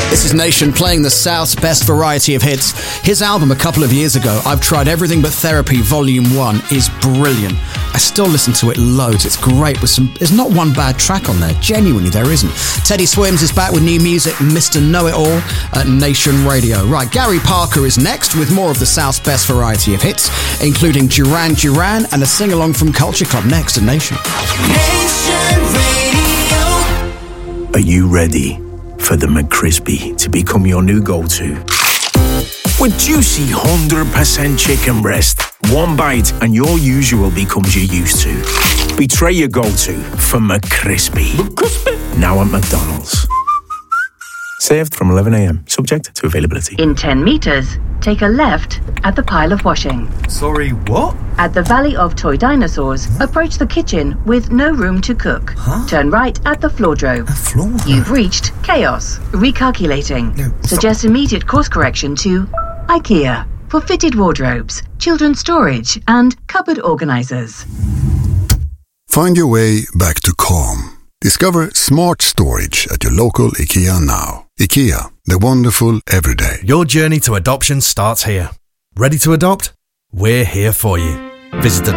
This is Nation playing the South's best variety of hits. His album a couple of years ago, I've Tried Everything But Therapy Volume 1, is brilliant. I still listen to it loads. It's great. There's not one bad track on there. Genuinely, there isn't. Teddy Swims is back with new music, Mr. Know-It-All at Nation Radio. Right, Gary Parker is next with more of the South's best variety of hits, including Duran Duran and a sing-along from Culture Club next at Nation. Nation Radio. Are you ready for the McCrispy to become your new go-to? With juicy 100% chicken breast, one bite and your usual becomes your used to. Betray your go-to for McCrispy. Now at McDonald's. Served from 11 a.m. Subject to availability. In 10 meters, take a left at the pile of washing. Sorry, what? At the Valley of Toy Dinosaurs, approach the kitchen with no room to cook. Turn right at the Floordrome. You've reached chaos. Recalculating. Suggest immediate course correction to IKEA for fitted wardrobes, children's storage, and cupboard organizers. Find your way back to calm. Discover smart storage at your local IKEA now. IKEA, the wonderful everyday. Your journey to adoption starts here. Ready to adopt? We're here for you. Visit